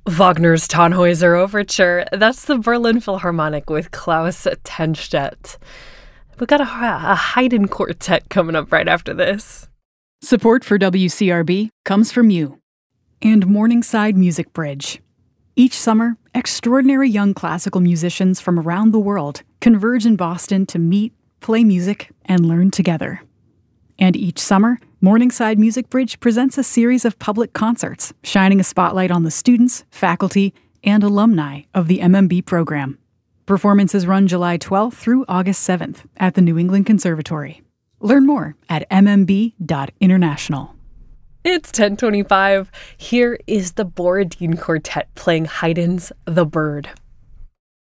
Wagner's Tannhäuser Overture. That's the Berlin Philharmonic with Klaus Tennstedt. We've got a Haydn quartet coming up right after this. Support for WCRB comes from you and Morningside Music Bridge. Each summer, extraordinary young classical musicians from around the world converge in Boston to meet, play music, and learn together. And each summer, Morningside Music Bridge presents a series of public concerts, shining a spotlight on the students, faculty, and alumni of the MMB program. Performances run July 12th through August 7th at the New England Conservatory. Learn more at mmb.international. It's 10:25. Here is the Borodin Quartet playing Haydn's The Bird.